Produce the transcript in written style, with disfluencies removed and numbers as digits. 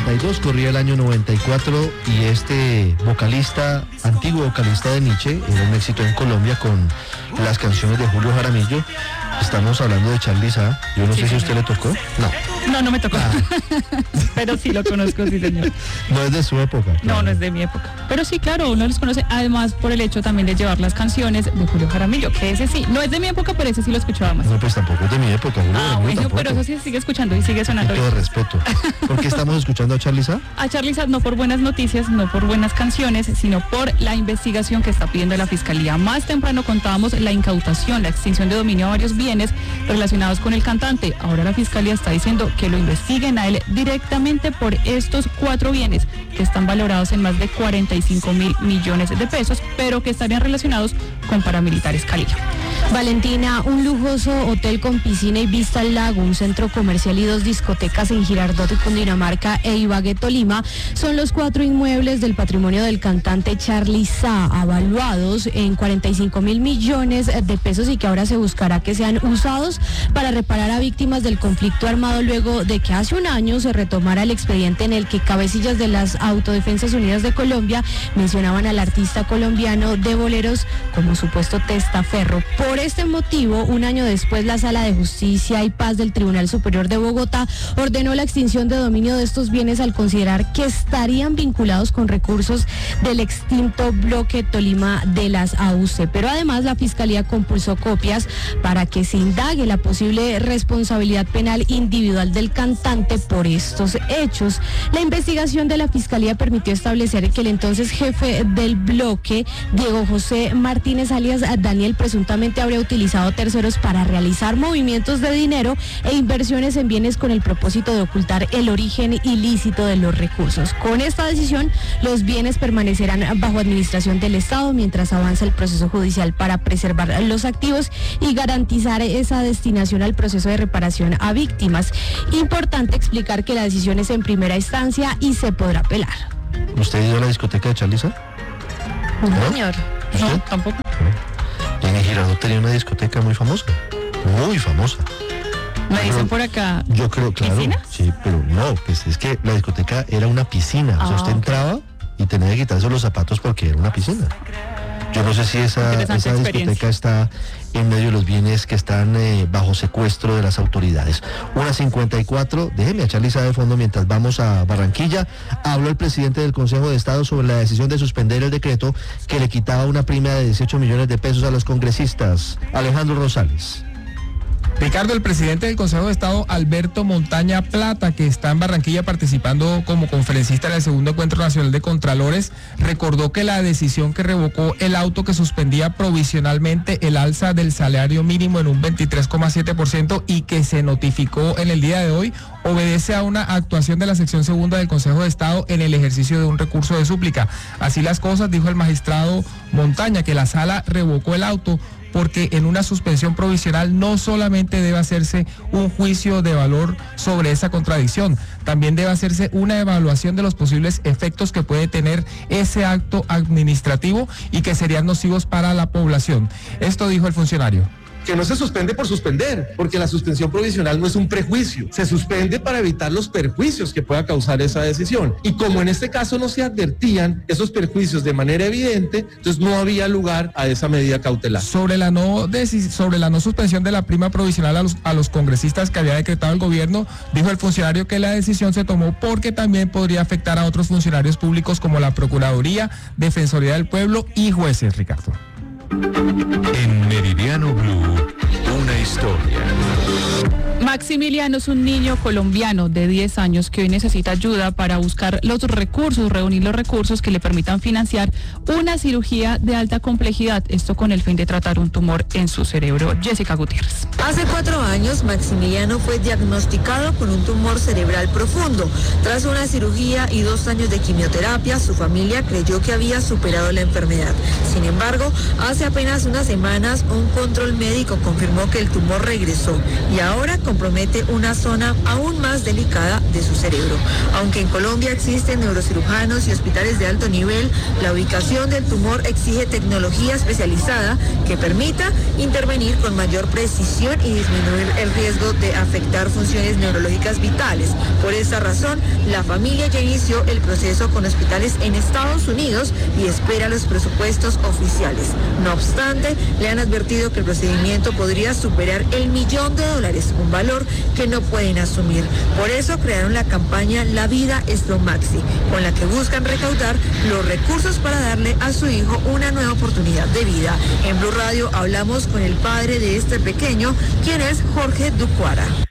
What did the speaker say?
92, corría el año 94 y este antiguo vocalista de Nietzsche, era un éxito en Colombia con las canciones de Julio Jaramillo. Estamos hablando de Charly Sa. Yo no sé si a usted le tocó. No me tocó. Pero sí lo conozco, sí, señor. No es de su época. Claro. No es de mi época. Pero sí, claro, uno los conoce, además por el hecho también de llevar las canciones de Julio Jaramillo, que ese sí, no es de mi época, pero ese sí lo escuchaba más. No, pues tampoco es de mi época, Julio Jaramillo bueno, tampoco. pero eso sí se sigue escuchando y sigue sonando. Con todo respeto. ¿Por qué estamos escuchando a Charly Sa? A Charly Sa no por buenas noticias, no por buenas canciones, sino por la investigación que está pidiendo la Fiscalía. Más temprano contábamos la incautación, la extinción de dominio a varios bienes relacionados con el cantante. Ahora la Fiscalía está diciendo que lo investiguen a él directamente por estos 4 bienes que están valorados en más de 45.000 millones de pesos, pero que estarían relacionados con paramilitares Cali. Valentina, un lujoso hotel con piscina y vista al lago, un centro comercial y 2 discotecas en Girardot, Cundinamarca e Ibagué, Tolima, son los 4 inmuebles del patrimonio del cantante Charly Sa, avaluados en 45.000 millones de pesos y que ahora se buscará que sean usados para reparar a víctimas del conflicto armado luego de que hace un año se retomara el expediente en el que cabecillas de las Autodefensas Unidas de Colombia mencionaban al artista colombiano de boleros como supuesto testaferro. Por este motivo, un año después, la Sala de Justicia y Paz del Tribunal Superior de Bogotá ordenó la extinción de dominio de estos bienes al considerar que estarían vinculados con recursos del extinto bloque Tolima de las AUC. Pero además la Fiscalía compulsó copias para que se indague la posible responsabilidad penal individual del cantante por estos hechos. La investigación de la Fiscalía permitió establecer que el entonces jefe del bloque, Diego José Martínez alias Daniel, presuntamente habría utilizado terceros para realizar movimientos de dinero e inversiones en bienes con el propósito de ocultar el origen ilícito de los recursos. Con esta decisión, los bienes permanecerán bajo administración del Estado mientras avanza el proceso judicial para preservar los activos y garantizar esa destinación al proceso de reparación a víctimas. Importante explicar que la decisión es en primera instancia y se podrá apelar. ¿Usted ha ido a la discoteca de Charly Sa? ¿No, señor? No, tampoco. Y en el Girardot tenía una discoteca muy famosa. Muy famosa. Me dicen por acá. Yo creo, claro. ¿Piscinas? Sí, pero no, pues es que la discoteca era una piscina. O sea, usted entraba y tenía que quitarse los zapatos porque era una piscina. Yo no sé si esa discoteca está en medio de los bienes que están bajo secuestro de las autoridades. 1:54, déjeme a Charly Sa de fondo mientras vamos a Barranquilla. Habló el presidente del Consejo de Estado sobre la decisión de suspender el decreto que le quitaba una prima de 18 millones de pesos a los congresistas. Alejandro Rosales. Ricardo, el presidente del Consejo de Estado, Alberto Montaña Plata, que está en Barranquilla participando como conferencista en el segundo encuentro nacional de Contralores, recordó que la decisión que revocó el auto que suspendía provisionalmente el alza del salario mínimo en un 23,7% y que se notificó en el día de hoy, obedece a una actuación de la sección segunda del Consejo de Estado en el ejercicio de un recurso de súplica. Así las cosas, dijo el magistrado Montaña, que la sala revocó el auto porque en una suspensión provisional no solamente debe hacerse un juicio de valor sobre esa contradicción, también debe hacerse una evaluación de los posibles efectos que puede tener ese acto administrativo y que serían nocivos para la población. Esto dijo el funcionario. Que no se suspende por suspender, porque la suspensión provisional no es un prejuicio, se suspende para evitar los perjuicios que pueda causar esa decisión. Y como en este caso no se advertían esos perjuicios de manera evidente, entonces no había lugar a esa medida cautelar. Sobre la no suspensión de la prima provisional a los congresistas que había decretado el gobierno, dijo el funcionario que la decisión se tomó porque también podría afectar a otros funcionarios públicos como la Procuraduría, Defensoría del Pueblo y jueces, Ricardo. En Meridiano Blue, una historia. Maximiliano es un niño colombiano de 10 años que hoy necesita ayuda para buscar los recursos, reunir los recursos que le permitan financiar una cirugía de alta complejidad, esto con el fin de tratar un tumor en su cerebro. Jessica Gutiérrez. Hace 4 años, Maximiliano fue diagnosticado con un tumor cerebral profundo. Tras una cirugía y 2 años de quimioterapia, su familia creyó que había superado la enfermedad. Sin embargo, hace apenas unas semanas, un control médico confirmó que el tumor regresó y ahora compromete una zona aún más delicada de su cerebro. Aunque en Colombia existen neurocirujanos y hospitales de alto nivel, la ubicación del tumor exige tecnología especializada que permita intervenir con mayor precisión y disminuir el riesgo de afectar funciones neurológicas vitales. Por esta razón, la familia ya inició el proceso con hospitales en Estados Unidos y espera los presupuestos oficiales. No obstante, le han advertido que el procedimiento podría superar el $1 millón, un valor que no pueden asumir. Por eso crearon la campaña La Vida es lo Maxi, con la que buscan recaudar los recursos para darle a su hijo una nueva oportunidad de vida. En Blue Radio hablamos con el padre de este pequeño, quien es Jorge Ducuara.